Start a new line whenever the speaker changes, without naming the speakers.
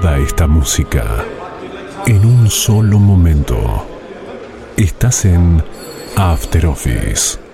toda esta música en un solo momento. Estás en After Office.